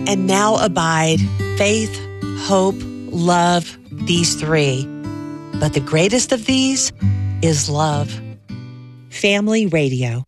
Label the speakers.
Speaker 1: And now abide faith, hope, love, these three. But the greatest of these is love. Family Radio.